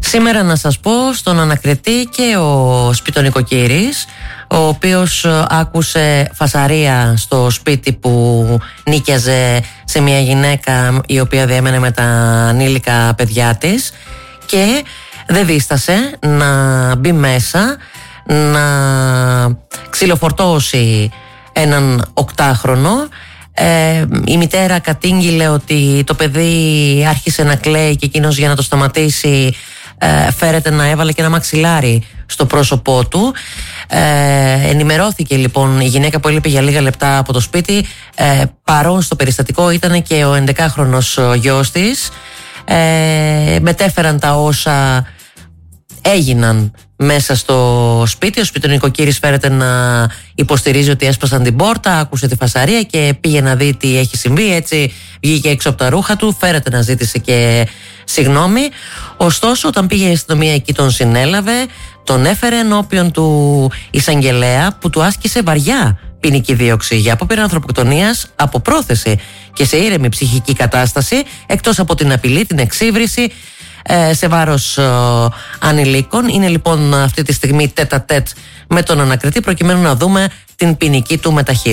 Σήμερα να σας πω στον ανακριτή και ο σπιτονικοκύρης, ο οποίος άκουσε φασαρία στο σπίτι που νίκιαζε σε μια γυναίκα η οποία διέμενε με τα ανήλικα παιδιά της και δεν δίστασε να μπει μέσα, να ξυλοφορτώσει έναν 8χρονο. Η μητέρα κατήγγειλε ότι το παιδί άρχισε να κλαίει και εκείνος για να το σταματήσει φέρεται να έβαλε και ένα μαξιλάρι στο πρόσωπό του. Ενημερώθηκε λοιπόν η γυναίκα που έλειπε για λίγα λεπτά από το σπίτι. Παρόν στο περιστατικό ήταν και ο 11χρονος γιος της. Μετέφεραν τα όσα έγιναν μέσα στο σπίτι. Ο σπιτονικοκύρης φέρεται να υποστηρίζει ότι έσπασαν την πόρτα, άκουσε τη φασαρία και πήγε να δει τι έχει συμβεί. Έτσι βγήκε έξω από τα ρούχα του, φέρεται να ζήτησε και συγγνώμη. Ωστόσο, όταν πήγε η αστυνομία εκεί, τον συνέλαβε, τον έφερε ενώπιον του εισαγγελέα που του άσκησε βαριά ποινική δίωξη για απόπειρα ανθρωποκτονίας από πρόθεση και σε ήρεμη ψυχική κατάσταση, εκτός από την απειλή, την εξύβριση σε βάρος ανηλίκων. Είναι λοιπόν αυτή τη στιγμή τέτα τέτ με τον ανακριτή προκειμένου να δούμε την ποινική του μεταχείριση.